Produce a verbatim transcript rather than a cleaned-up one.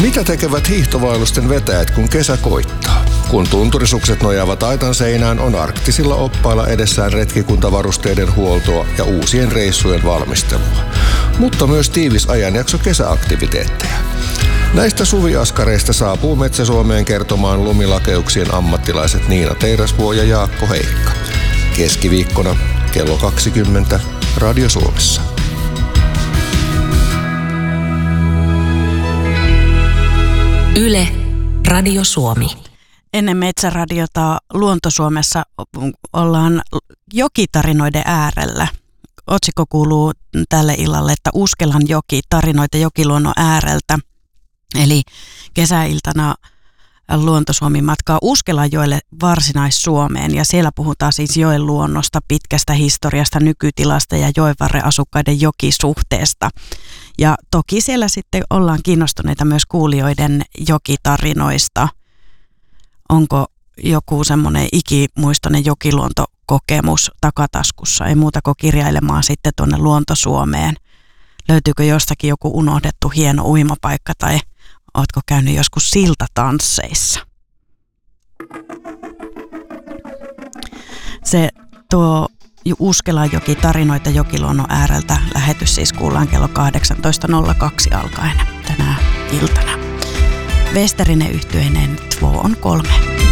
Mitä tekevät hiihtovaellusten vetäjät, kun kesä koittaa? Kun tunturisukset nojaavat aitan seinään, on arktisilla oppailla edessään retkikuntavarusteiden huoltoa ja uusien reissujen valmistelua. Mutta myös tiivis ajanjakso kesäaktiviteetteja. Näistä suviaskareista saapuu Metsä-Suomeen kertomaan lumilakeuksien ammattilaiset Niina Teirasvuo ja Jaakko Heikka. Keskiviikkona kello kaksikymmentä Radio Suomessa. Yle, Radio Suomi. Ennen Metsäradiota Luontosuomessa ollaan jokitarinoiden äärellä. Otsikko kuuluu tälle illalle, että Uskelan joki, tarinoita jokiluonnon ääreltä. Eli kesäiltana Luontosuomi matkaa Uskelanjoelle Varsinais-Suomeen ja siellä puhutaan siis joen luonnosta, pitkästä historiasta, nykytilasta ja joenvarren asukkaiden jokisuhteesta. Ja toki siellä sitten ollaan kiinnostuneita myös kuulijoiden jokitarinoista. Onko joku semmoinen ikimuistoinen jokiluontokokemus takataskussa? Ei muuta kuin kirjailemaan sitten tuonne Luontosuomeen. Löytyykö jostakin joku unohdettu hieno uimapaikka tai ootko käynyt joskus siltatansseissa? Se tuo Uskelanjoki, tarinoita jokiluonnon ääreltä. Lähetys siis kuullaan kello kahdeksantoista nolla kaksi alkaen tänä iltana. Westerinen yhtyeinen Två on kolme.